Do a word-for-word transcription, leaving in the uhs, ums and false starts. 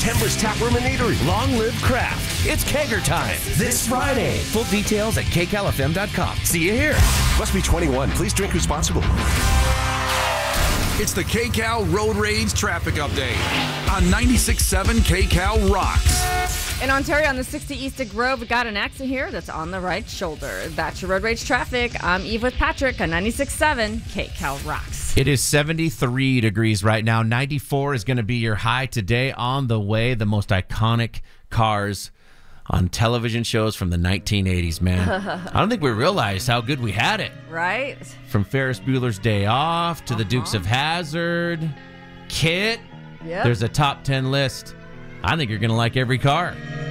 Timbers Tap Room and Eatery. Long live craft. It's kegger time this Friday. Full details at k cal f m dot com. See you here. Must be twenty-one. Please drink responsibly. It's the K-Cal Road Rage Traffic Update on ninety-six point seven K-Cal Rocks. In Ontario, on the sixty East of Grove, we got an accident here that's on the right shoulder. That's your Road Rage Traffic. I'm Eve with Patrick on ninety-six point seven K-Cal Rocks. It is seventy-three degrees right now. ninety-four is going to be your high today. On the way, the most iconic cars on television shows from the nineteen eighties, man. I don't think we realized how good we had it. Right? From Ferris Bueller's Day Off to uh-huh. the Dukes of Hazzard, Kit. Yep. There's a top ten list. I think you're going to like every car.